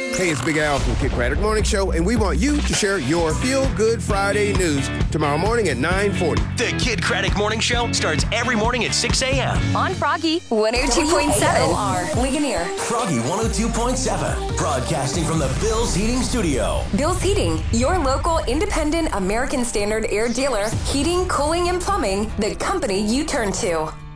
Hey, it's Big Al from Kid Craddock Morning Show, and we want you to share your Feel Good Friday news tomorrow morning at 9:40. The Kid Craddock Morning Show starts every morning at 6 a.m. On Froggy 102.7 Ligonier. Froggy 102.7, broadcasting from the Bill's Heating Studio. Bill's Heating, your local independent American Standard air dealer, heating, cooling, and plumbing, the company you turn to.